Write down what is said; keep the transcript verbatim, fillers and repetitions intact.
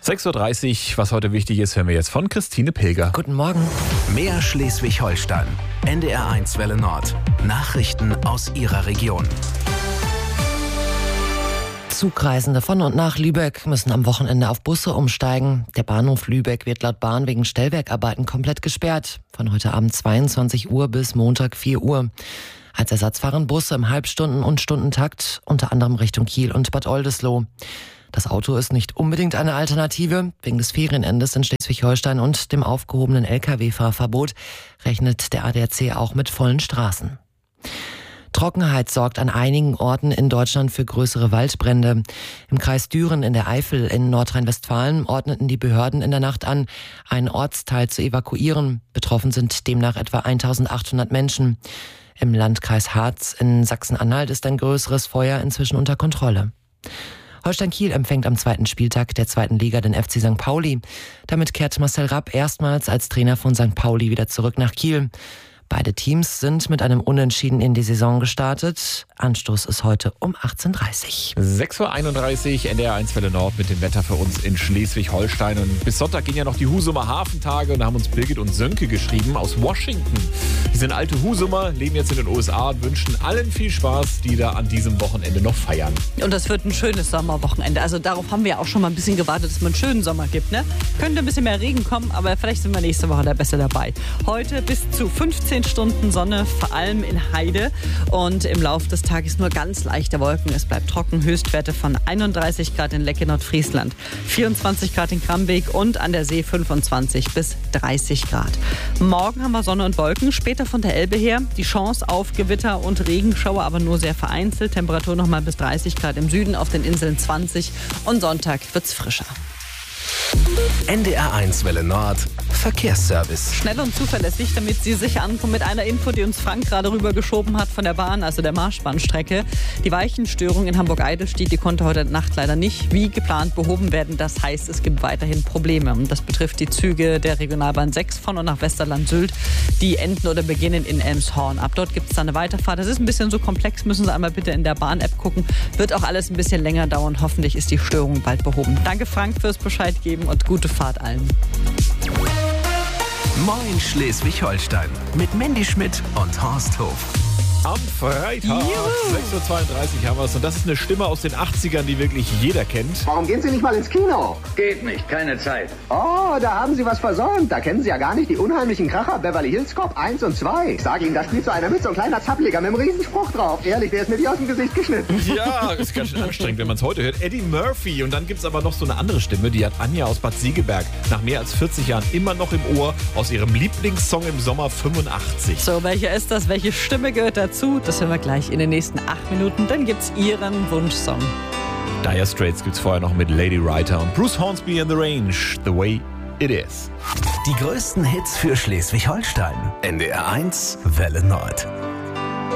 sechs Uhr dreißig, was heute wichtig ist, hören wir jetzt von Christine Pilger. Guten Morgen. Mehr Schleswig-Holstein. N D R eins Welle Nord. Nachrichten aus Ihrer Region. Zugreisende von und nach Lübeck müssen am Wochenende auf Busse umsteigen. Der Bahnhof Lübeck wird laut Bahn wegen Stellwerkarbeiten komplett gesperrt. Von heute Abend zweiundzwanzig Uhr bis Montag vier Uhr. Als Ersatz fahren Busse im Halbstunden- und Stundentakt, unter anderem Richtung Kiel und Bad Oldesloe. Das Auto ist nicht unbedingt eine Alternative. Wegen des Ferienendes in Schleswig-Holstein und dem aufgehobenen L K W-Fahrverbot rechnet der A D A C auch mit vollen Straßen. Trockenheit sorgt an einigen Orten in Deutschland für größere Waldbrände. Im Kreis Düren in der Eifel in Nordrhein-Westfalen ordneten die Behörden in der Nacht an, einen Ortsteil zu evakuieren. Betroffen sind demnach etwa eintausendachthundert Menschen. Im Landkreis Harz in Sachsen-Anhalt ist ein größeres Feuer inzwischen unter Kontrolle. Holstein Kiel empfängt am zweiten Spieltag der zweiten Liga den F C Sankt Pauli. Damit kehrt Marcel Rapp erstmals als Trainer von Sankt Pauli wieder zurück nach Kiel. Beide Teams sind mit einem Unentschieden in die Saison gestartet. Anstoß ist heute um achtzehn Uhr dreißig. sechs Uhr einunddreißig, N D R eins Welle Nord mit dem Wetter für uns in Schleswig-Holstein. Und bis Sonntag gehen ja noch die Husumer Hafentage und da haben uns Birgit und Sönke geschrieben aus Washington. Die sind alte Husumer, leben jetzt in den U S A und wünschen allen viel Spaß, die da an diesem Wochenende noch feiern. Und das wird ein schönes Sommerwochenende. Also darauf haben wir ja auch schon mal ein bisschen gewartet, dass es einen schönen Sommer gibt. Ne? Könnte ein bisschen mehr Regen kommen, aber vielleicht sind wir nächste Woche da besser dabei. Heute bis zu fünfzehn Stunden Sonne, vor allem in Heide. Und im Laufe des Tages nur ganz leichte Wolken. Es bleibt trocken. Höchstwerte von einunddreißig Grad in Lecke, Nordfriesland, vierundzwanzig Grad in Krambeek und an der See fünfundzwanzig bis dreißig Grad. Morgen haben wir Sonne und Wolken. Später von der Elbe her die Chance auf Gewitter und Regenschauer, aber nur sehr vereinzelt. Temperatur noch mal bis dreißig Grad im Süden, auf den Inseln zwanzig. Und Sonntag wird's frischer. N D R eins Welle Nord. Verkehrsservice. Schnell und zuverlässig, damit Sie sicher ankommen mit einer Info, die uns Frank gerade rübergeschoben hat von der Bahn, also der Marschbahnstrecke. Die Weichenstörung in Hamburg-Eidelstedt, die konnte heute Nacht leider nicht wie geplant behoben werden. Das heißt, es gibt weiterhin Probleme. Und das betrifft die Züge der Regionalbahn sechs von und nach Westerland-Sylt. Die enden oder beginnen in Elmshorn. Ab dort gibt es dann eine Weiterfahrt. Das ist ein bisschen so komplex, müssen Sie einmal bitte in der Bahn-App gucken. Wird auch alles ein bisschen länger dauern. Hoffentlich ist die Störung bald behoben. Danke Frank fürs Bescheid geben und gute Fahrt allen. Moin Schleswig-Holstein mit Mandy Schmidt und Horst Hof. Am Freitag, sechs Uhr zweiunddreißig haben wir es. Und das ist eine Stimme aus den achtzigern, die wirklich jeder kennt. Warum gehen Sie nicht mal ins Kino? Geht nicht, keine Zeit. Oh, da haben Sie was versäumt. Da kennen Sie ja gar nicht die unheimlichen Kracher Beverly Hills Cop eins und zwei. Ich sage Ihnen, da spielt so einer mit, so ein kleiner Zappeliger mit einem Riesenspruch drauf. Ehrlich, der ist mir wie aus dem Gesicht geschnitten. Ja, ist ganz schön anstrengend, wenn man es heute hört. Eddie Murphy. Und dann gibt es aber noch so eine andere Stimme, die hat Anja aus Bad Segeberg nach mehr als vierzig Jahren immer noch im Ohr aus ihrem Lieblingssong im Sommer fünfundachtzig. So, welcher ist das? Welche Stimme gehört dazu? Das hören wir gleich in den nächsten acht Minuten. Dann gibt's Ihren Wunschsong. Dire Straits gibt's vorher noch mit Lady Writer und Bruce Hornsby in the Range, The Way It Is. Die größten Hits für Schleswig-Holstein. N D R eins Welle Nord.